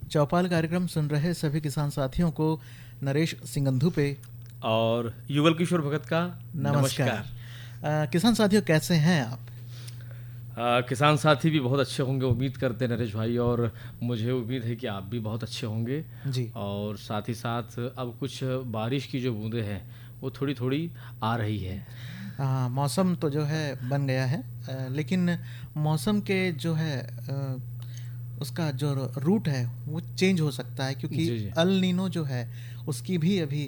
चौपाल कार्यक्रम सुन रहे सभी किसान साथियों को नरेश सिंगंधू पे और युगल किशोर भगत का नमस्कार। किसान साथियों, कैसे हैं आप? किसान साथी भी बहुत अच्छे होंगे, उम्मीद करते हैं नरेश भाई, और मुझे उम्मीद है कि आप भी बहुत अच्छे होंगे जी। और साथ ही साथ अब कुछ बारिश की जो बूंदें हैं वो थोड़ी थोड़ी आ रही है। मौसम तो जो है बन गया है, लेकिन मौसम के जो है उसका जो रूट है वो चेंज हो सकता है, क्योंकि जी। अल नीनो जो है उसकी भी अभी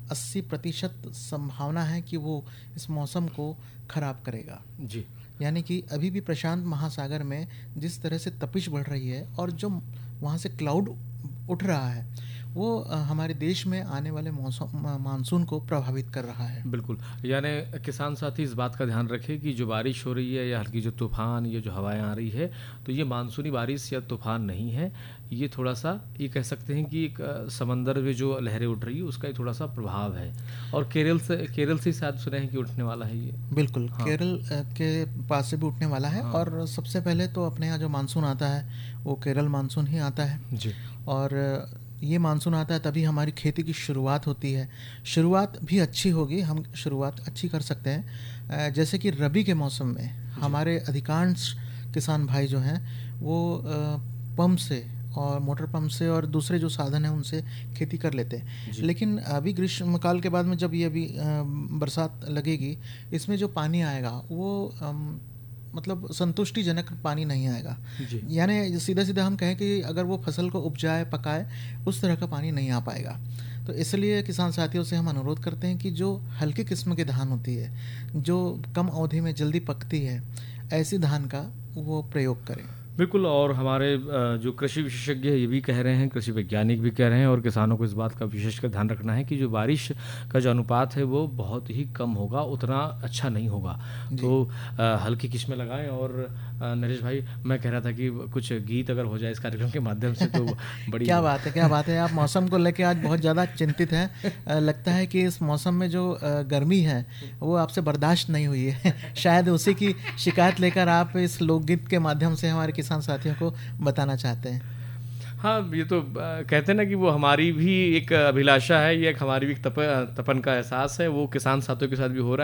80% संभावना है कि वो इस मौसम को खराब करेगा। जी। यानी कि अभी भी प्रशांत महासागर में जिस तरह से तपिश बढ़ रही है और जो वहाँ से क्लाउड उठ रहा है वो हमारे देश में आने वाले मानसून को प्रभावित कर रहा है। बिल्कुल, यानी किसान साथी इस बात का ध्यान रखें कि जो बारिश हो रही है या हल्की जो तूफान, ये जो हवाएं आ रही है, तो ये मानसूनी बारिश या तूफान नहीं है। ये थोड़ा सा ये कह सकते हैं कि एक समंदर में जो लहरें उठ रही है उसका ही थोड़ा सा प्रभाव है। और केरल से शायद सुने हैं कि उठने वाला है ये। बिल्कुल, हाँ। केरल के पास से भी उठने वाला है। हाँ। और सबसे पहले तो अपने यहाँ जो मानसून आता है वो केरल मानसून ही आता है जी। और ये मानसून आता है तभी हमारी खेती की शुरुआत होती है। शुरुआत भी अच्छी होगी, हम शुरुआत अच्छी कर सकते हैं। जैसे कि रबी के मौसम में हमारे अधिकांश किसान भाई जो हैं वो पंप से और मोटर पंप से और दूसरे जो साधन हैं उनसे खेती कर लेते हैं। लेकिन अभी ग्रीष्मकाल के बाद में जब ये अभी बरसात लगेगी, इसमें जो पानी आएगा वो मतलब संतुष्टिजनक पानी नहीं आएगा। यानी सीधा सीधा हम कहें कि अगर वो फसल को उपजाए पकाए उस तरह का पानी नहीं आ पाएगा। तो इसलिए किसान साथियों से हम अनुरोध करते हैं कि जो हल्की किस्म की धान होती है, जो कम अवधि में जल्दी पकती है, ऐसी धान का वो प्रयोग करें। बिल्कुल, और हमारे जो कृषि विशेषज्ञ ये भी कह रहे हैं, कृषि वैज्ञानिक भी कह रहे हैं, और किसानों को इस बात का विशेषकर ध्यान रखना है कि जो बारिश का जो अनुपात है वो बहुत ही कम होगा, उतना अच्छा नहीं होगा। तो हल्की किस्में लगाएं। और नरेश भाई, मैं कह रहा था कि कुछ गीत अगर हो जाए इस कार्यक्रम के माध्यम से तो बड़ी क्या बात है, क्या बात है। आप मौसम को लेकर आज बहुत ज़्यादा चिंतित हैं। लगता है कि इस मौसम में जो गर्मी है वो आपसे बर्दाश्त नहीं हुई है। शायद उसी की शिकायत लेकर आप इस लोकगीत के माध्यम से हमारे किसान साथियों को बताना चाहते हैं। हाँ, ये तो कहते हैं ना कि वो हमारी भी एक अभिलाषा है, ये एक हमारी भी तपन का एहसास है, वो किसान साथियों के साथ भी हो रहा है।